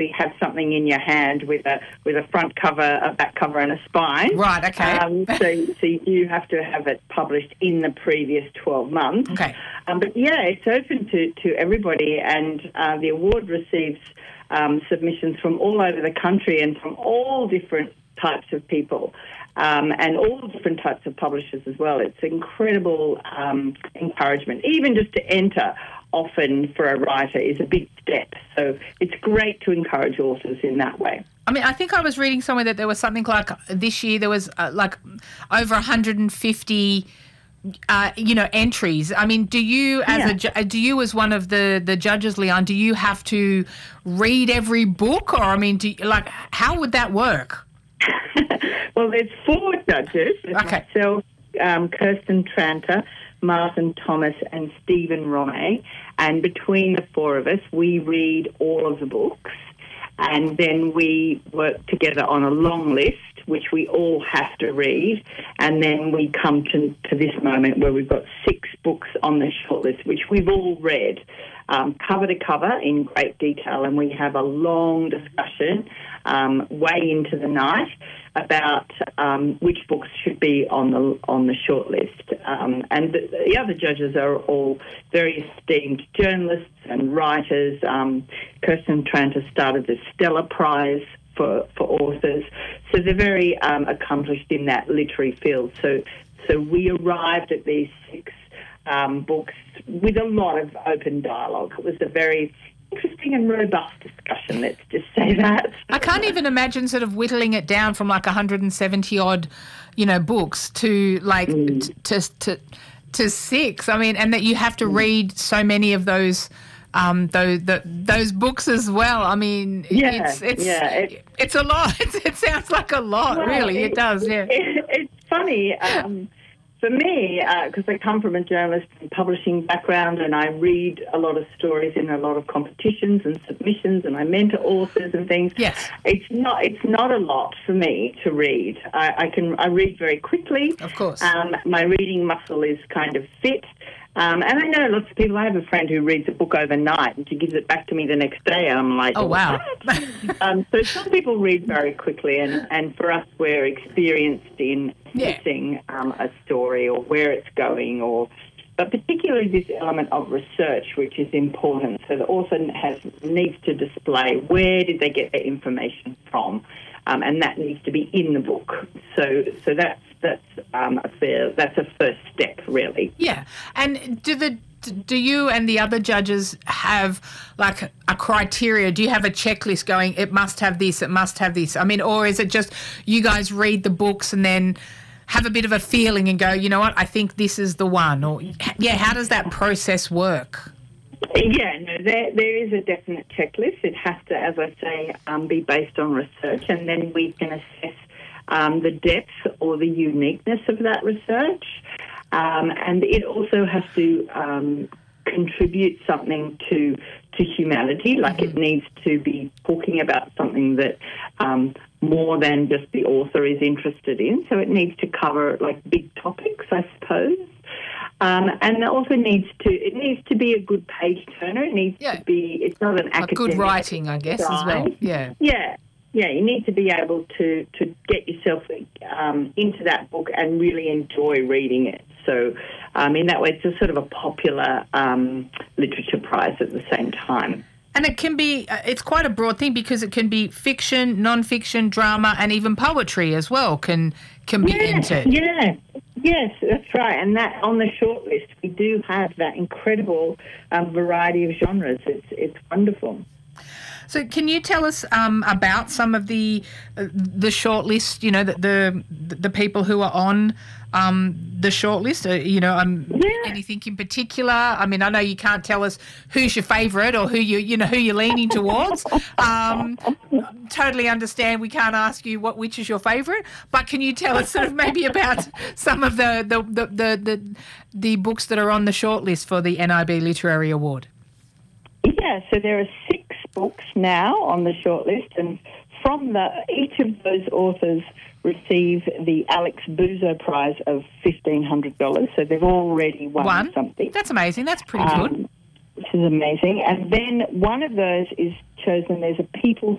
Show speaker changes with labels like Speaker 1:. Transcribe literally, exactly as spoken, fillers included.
Speaker 1: literally have something in your hand with a with a front cover, a back cover, and a spine.
Speaker 2: Right. Okay.
Speaker 1: Um, so, so you have to have it published in the previous twelve months.
Speaker 2: Okay.
Speaker 1: Um, but yeah, it's open to to everybody, and uh, the award receives um, submissions from all over the country and from all different types of people. Um, and all different types of publishers as well. It's incredible um, encouragement. Even just to enter, often for a writer, is a big step. So it's great to encourage authors in that way.
Speaker 2: I mean, I think I was reading somewhere that there was something like this year there was uh, like over one hundred fifty, uh, you know, entries. I mean, do you as
Speaker 1: Yeah.
Speaker 2: a ju- do you as one of the the judges, Leon, do you have to read every book, or I mean, do you, like how would that work?
Speaker 1: Well, there's four judges. There's
Speaker 2: Okay.
Speaker 1: Myself, um, Kirsten Tranter, Martin Thomas and Stephen Ronay. And between the four of us, we read all of the books. And then we work together on a long list, which we all have to read. And then we come to, to this moment where we've got six books on the shortlist, which we've all read, um, cover to cover in great detail. And we have a long discussion um, way into the night about um, which books should be on the on the shortlist. Um, and the, the other judges are all very esteemed journalists and writers. Um, Kirsten Tranter started the Stella Prize for, for authors. So they're very um, accomplished in that literary field. So, so we arrived at these six um, books with a lot of open dialogue. It was a very interesting and robust discussion, let's just say that.
Speaker 2: I can't even imagine sort of whittling it down from like one hundred seventy odd, you know, books to like
Speaker 1: Mm.
Speaker 2: t- to to to six. I mean, and that you have to read so many of those um those the, those books as well. I mean,
Speaker 1: Yeah,
Speaker 2: it's it's
Speaker 1: yeah, it-
Speaker 2: it's a lot. It's, it sounds like a lot,
Speaker 1: Well,
Speaker 2: really. It, does, yeah.
Speaker 1: It, it's funny. Um, for me, because I come from a journalist and publishing background, and I read a lot of stories in a lot of competitions and submissions, and I mentor authors and things.
Speaker 2: Yes.
Speaker 1: It's not. It's not a lot for me to read. I, I can. I read very quickly.
Speaker 2: Of course.
Speaker 1: Um, my reading muscle is kind of fit. Um, and I know lots of people. I have a friend who reads a book overnight and she gives it back to me the next day. I'm like,
Speaker 2: Oh, wow.
Speaker 1: um, so some people read very quickly, and, and for us, we're experienced in
Speaker 2: Yeah.
Speaker 1: assessing um, a story or where it's going, or but particularly this element of research, which is important. So the author has needs to display where did they get their information from, um, and that needs to be in the book. So so that's that's um, a fair that's a first step, really.
Speaker 2: Yeah. And do the do you and the other judges have like a criteria? Do you have a checklist going, it must have this, it must have this? I mean, or is it just you guys read the books and then have a bit of a feeling and go, you know what, I think this is the one? Or, yeah, how does that process work?
Speaker 1: Yeah, no, there there is a definite checklist. It has to, as I say, um, be based on research, and then we can assess um, the depth or the uniqueness of that research. Um, and it also has to um, contribute something to to humanity, like mm-hmm. it needs to be talking about something that um, more than just the author is interested in. So it needs to cover like big topics, I suppose. Um, and it also needs to it needs to be a good page turner. It needs
Speaker 2: Yeah.
Speaker 1: to be it's not an
Speaker 2: Like
Speaker 1: academic
Speaker 2: good writing, I guess, as well.
Speaker 1: side.
Speaker 2: Yeah.
Speaker 1: Yeah. Yeah, you need to be able to, to get yourself um, into that book and really enjoy reading it. So, um, in that way, it's a sort of a popular um, literature prize at the same time.
Speaker 2: And it can be, uh, it's quite a broad thing because it can be fiction, non-fiction, drama, and even poetry as well can can be
Speaker 1: yeah,
Speaker 2: entered.
Speaker 1: Yeah, yes, that's right. And that on the shortlist, we do have that incredible um, variety of genres. It's it's wonderful.
Speaker 2: So can you tell us um, about some of the uh, the shortlist, you know, the, the the people who are on um, the shortlist? Uh, you know, um,
Speaker 1: Yeah.
Speaker 2: anything in particular? I mean, I know you can't tell us who's your favourite or who you you know who you're leaning towards. Um, totally understand. We can't ask you what which is your favourite, but can you tell us sort of maybe about some of the the the the, the, the books that are on the shortlist for the N I B Literary Award?
Speaker 1: Yeah, so there are six books now on the shortlist, and from the each of those authors receive the Alex Buzo Prize of fifteen hundred dollars. So they've already won
Speaker 2: One.
Speaker 1: something.
Speaker 2: That's amazing. That's pretty
Speaker 1: Um,
Speaker 2: good.
Speaker 1: Which is amazing. And then one of those is chosen. There's a People's